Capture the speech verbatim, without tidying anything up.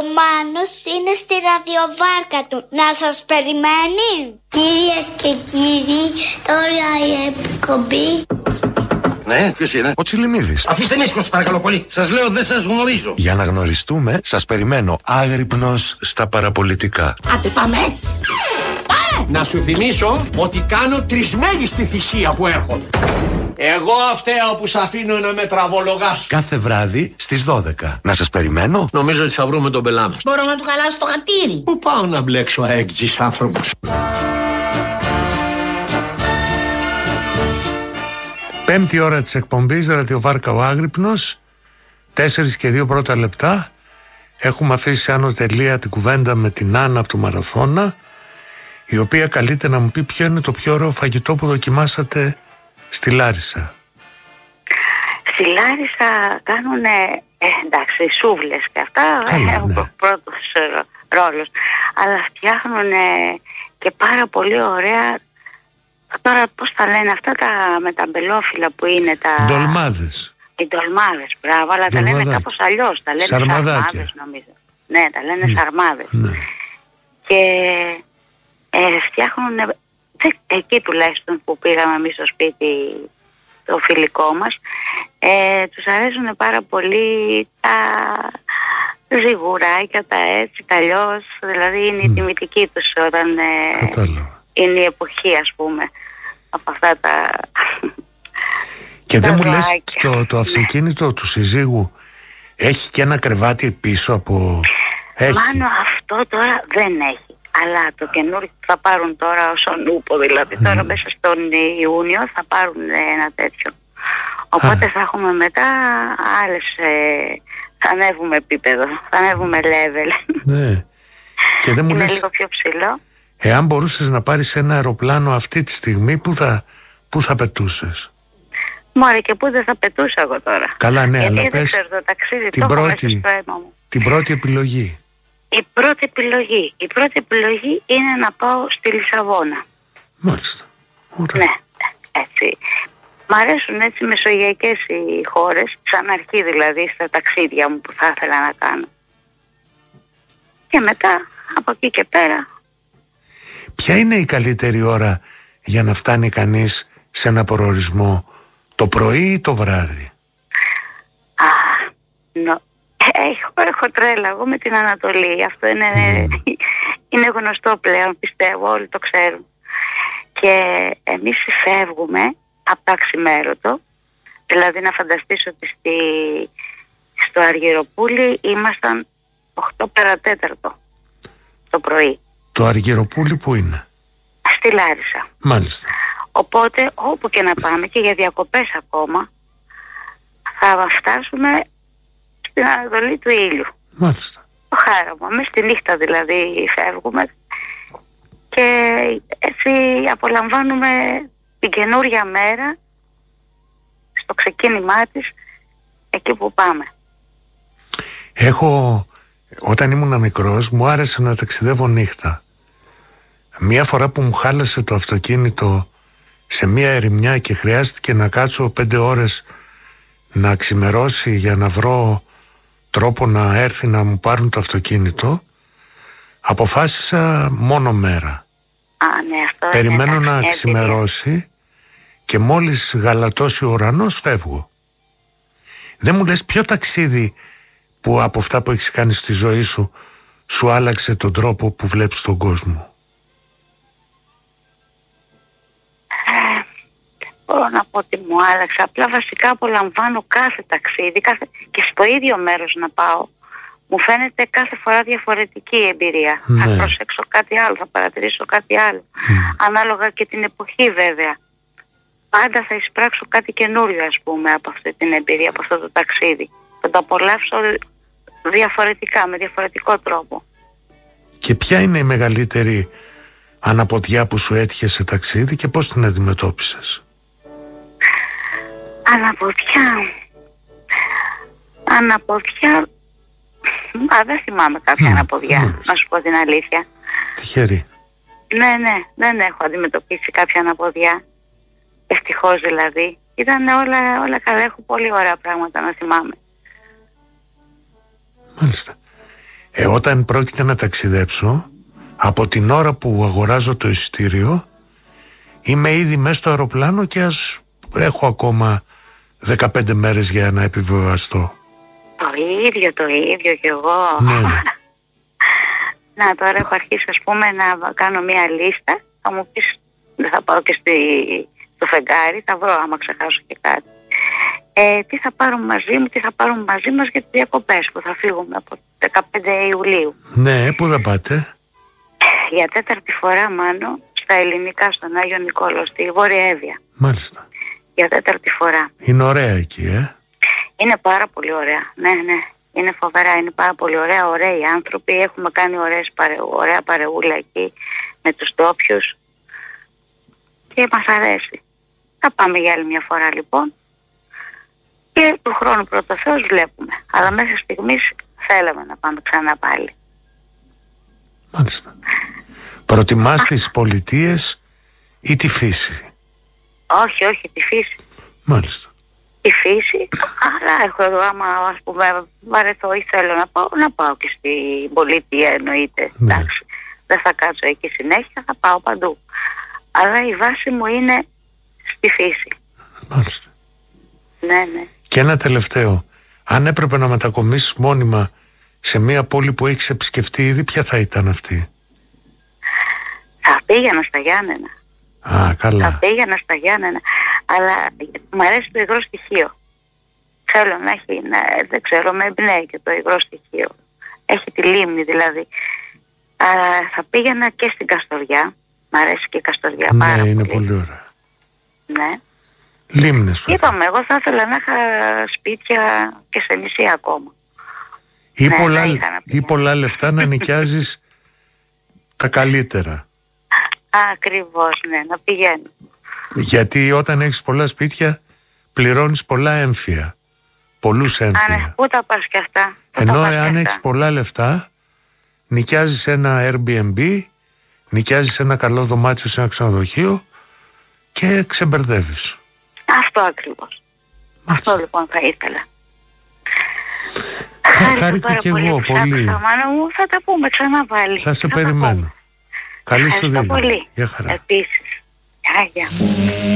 Μάνος είναι στη ραδιοβάρκα του. Να σας περιμένει. Κυρίες και κύριοι, τώρα η εκπομπή. Ναι, ποιος είναι? Ο Τσιλιμίδης. Αφήστε ήσυχος παρακαλώ πολύ. Σας λέω δεν σας γνωρίζω. Για να γνωριστούμε, σας περιμένω άγρυπνος στα παραπολιτικά. Άντε πάμε έτσι. Πάμε! Να σου θυμίσω ότι κάνω τρισμέγιστη θυσία που έρχονται. Εγώ φταίω που σ' αφήνω να με τραβολογάς. Κάθε βράδυ στις δώδεκα. Να σας περιμένω. Νομίζω ότι θα βρούμε τον πελά μας. Μπορώ να του χαλάσω το χατήρι. Πού πάω να μπλέξω αέκτζης άνθρωπος. Πέμπτη ώρα της εκπομπής, ραδιοβάρκα ο Άγρυπνος. Τέσσερις και δύο πρώτα λεπτά. Έχουμε αφήσει άνω τελεία την κουβέντα με την Άννα από το Μαραθώνα, η οποία καλείται να μου πει ποιο είναι το πιο ωραίο φαγητό που δοκιμάσατε στη Λάρισα. Στη Λάρισα κάνουν, ε, εντάξει, σούβλες και αυτά. Καλά, έχουν ναι. πρώτος ρόλος. Αλλά φτιάχνουν και πάρα πολύ ωραία. Τώρα πώς τα λένε αυτά τα με τα μπελόφυλλα που είναι τα... Ντολμάδες. Οι ντολμάδες, μπράβο, αλλά τα λένε κάπως αλλιώς. Τα λένε σαρμάδες νομίζω. Ναι, τα λένε mm. σαρμάδες. Ναι. Και ε, φτιάχνουν, εκεί τουλάχιστον που πήγαμε εμείς στο σπίτι το φιλικό μας, ε, τους αρέσουν πάρα πολύ τα ζυγουράκια, τα έτσι, τα αλλιώς. Δηλαδή είναι mm. η τιμητική τους όταν ε, είναι η εποχή, ας πούμε, από αυτά τα... Και δεν μου λες το, το αυτοκίνητο του συζύγου έχει και ένα κρεβάτι πίσω από... Έχει. Μάνο αυτό τώρα δεν έχει. Αλλά το καινούριο που θα πάρουν τώρα όσον ούπο, δηλαδή τώρα mm. μέσα στον Ιούνιο θα πάρουν ένα τέτοιο. Οπότε ah. θα έχουμε μετά άλλες, ε, θα ανέβουμε επίπεδο, θα ανέβουμε level. Ναι. Και δεν μου είναι λες, λίγο πιο ψηλό. Εάν μπορούσες να πάρεις ένα αεροπλάνο αυτή τη στιγμή, πού θα, πού θα πετούσες? Μωρέ, και πού δεν θα πετούσα εγώ τώρα. Καλά, ναι, γιατί αλλά πες ξέρω, το ταξίδι, την, το πρώτη, την πρώτη επιλογή. Η πρώτη επιλογή. Η πρώτη επιλογή είναι να πάω στη Λισαβόνα. Μάλιστα. Ωραία. Ναι, έτσι. Μ' αρέσουν έτσι μεσογειακές οι χώρες, σαν αρχή δηλαδή στα ταξίδια μου που θα ήθελα να κάνω. Και μετά, από εκεί και πέρα. Ποια είναι η καλύτερη ώρα για να φτάνει κανείς σε ένα προορισμό, το πρωί ή το βράδυ? Α, νο, έχω, έχω τρέλα εγώ με την Ανατολή. Αυτό είναι, mm. είναι γνωστό πλέον, πιστεύω, όλοι το ξέρουν. Και εμείς φεύγουμε από το αξιμέρωτο, δηλαδή να φανταστείς ότι στη, στο Αργυροπούλι ήμασταν οκτώ παρατέταρτο το πρωί. Το Αργυροπούλι που είναι? Στη Λάρισα. Μάλιστα. Οπότε όπου και να πάμε και για διακοπές ακόμα θα φτάσουμε στην Ανατολή του ήλιου. Μάλιστα. Το χάραμα, μες τη νύχτα δηλαδή φεύγουμε και έτσι απολαμβάνουμε την καινούρια μέρα στο ξεκίνημά της εκεί που πάμε. Έχω, όταν ήμουν μικρός μου άρεσε να ταξιδεύω νύχτα. Μία φορά που μου χάλασε το αυτοκίνητο σε μία ερημιά και χρειάστηκε να κάτσω πέντε ώρες να ξημερώσει για να βρω τρόπο να έρθει να μου πάρουν το αυτοκίνητο, αποφάσισα μόνο μέρα. Α, ναι, αυτό περιμένω είναι, να είναι, ξημερώσει και μόλις γαλατώσει ο ουρανός φεύγω. Δεν μου λες ποιο ταξίδι που από αυτά που έχεις κάνει στη ζωή σου σου άλλαξε τον τρόπο που βλέπεις τον κόσμο? Μπορώ να πω ότι μου άλλαξε. Απλά βασικά απολαμβάνω κάθε ταξίδι κάθε... και στο ίδιο μέρος να πάω. Μου φαίνεται κάθε φορά διαφορετική η εμπειρία. Ναι. Θα προσέξω κάτι άλλο, θα παρατηρήσω κάτι άλλο. Mm. Ανάλογα και την εποχή βέβαια. Πάντα θα εισπράξω κάτι καινούριο, ας πούμε, από αυτή την εμπειρία, από αυτό το ταξίδι. Θα το απολαύσω διαφορετικά, με διαφορετικό τρόπο. Και ποια είναι η μεγαλύτερη αναποδιά που σου έτυχε σε ταξίδι και πώς την αντιμετώπισες? Αναποδιά. Αναποδιά. Α, δεν θυμάμαι κάποια mm, αναποδιά, mm. να σου πω την αλήθεια. Τυχερή. Ναι, ναι, δεν έχω αντιμετωπίσει κάποια αναποδιά. Ευτυχώς δηλαδή. Ήταν όλα, όλα καλά, έχω πολύ ωραία πράγματα να θυμάμαι. Μάλιστα. Ε, όταν πρόκειται να ταξιδέψω, από την ώρα που αγοράζω το εισιτήριο, είμαι ήδη μέσα στο αεροπλάνο και ας έχω ακόμα δεκαπέντε μέρες για να επιβεβαιωαστώ. Το ίδιο, το ίδιο κι εγώ. Ναι. Να, τώρα έχω αρχίσει, ας πούμε, να κάνω μια λίστα. Θα μου πεις, δεν θα πάω και στη, στο φεγγάρι, θα βρω άμα ξεχάσω και κάτι. Ε, τι θα πάρουμε μαζί μου, τι θα πάρουμε μαζί μας για τις διακοπές που θα φύγουμε από δεκαπέντε Ιουλίου. Ναι, πού θα πάτε? Για τέταρτη φορά, Μάνο, στα ελληνικά, στον Άγιο Νικόλαο, στη Βόρεια Εύβοια. Μάλιστα. Για τέταρτη φορά. Είναι ωραία εκεί, ε? Είναι πάρα πολύ ωραία, ναι, ναι. Είναι φοβερά, είναι πάρα πολύ ωραία, ωραίοι άνθρωποι. Έχουμε κάνει ωραίες, παρε, ωραία παρεούλα εκεί με τους ντόπιους και μας αρέσει. Θα πάμε για άλλη μια φορά λοιπόν και του χρόνου πρώτο Θεός βλέπουμε. Αλλά μέχρι στιγμής θέλαμε να πάμε ξανά πάλι. Μάλιστα. Προτιμάς τις πολιτείες ή τη φύση? Όχι, όχι, τη φύση. Μάλιστα. Τη φύση, αλλά έχω εδώ άμα ας πούμε βαρεθώ ή θέλω να πάω, να πάω και στην πολιτεία εννοείται. Ναι. Εντάξει, δεν θα κάτσω εκεί συνέχεια, θα πάω παντού. Αλλά η βάση μου είναι στη φύση. Μάλιστα. Ναι, ναι. Και ένα τελευταίο. Αν έπρεπε να μετακομίσεις μόνιμα σε μια πόλη που έχεις επισκεφτεί ήδη, ποια θα ήταν αυτή? Θα πήγαινα στα Γιάννενα. Α, καλά. Θα πήγαινα στα Γιάννενα. Αλλά μου αρέσει το υγρό στοιχείο. Θέλω να έχει, να, δεν ξέρω, με εμπνέει και το υγρό στοιχείο. Έχει τη λίμνη δηλαδή. Α, θα πήγαινα και στην Καστοριά. Μ' αρέσει και η Καστοριά Ναι, πάρα είναι πολύ. πολύ ωραία. Ναι. Λίμνες. Είπαμε, εγώ θα ήθελα να είχα σπίτια και σε νησί ακόμα. Ή, Ναι, πολλά, θα είχα να ή πολλά λεφτά να νοικιάζεις τα καλύτερα. Ακριβώς, ναι, να πηγαίνω. Γιατί όταν έχεις πολλά σπίτια πληρώνεις πολλά έμφυα. Πολλούς Α, ναι, έμφυα. πού τα πας και αυτά. Πού Ενώ τα πας εάν και έχεις αυτά. πολλά λεφτά, νοικιάζεις ένα Airbnb, νοικιάζεις ένα καλό δωμάτιο σε ένα ξενοδοχείο και ξεμπερδεύεις. Αυτό ακριβώς. Μάλιστα. Αυτό λοιπόν θα ήθελα. Χάρηκα πάρα και πολύ εγώ που σ' πολύ. άκουσα, Μάνα μου, θα τα πούμε ξανά πάλι. Θα σε τα περιμένω. πούμε. Καλή σου Ευχαριστώ δύναμη. πολύ. Γεια χαρά. Επίσης. Γεια, γεια.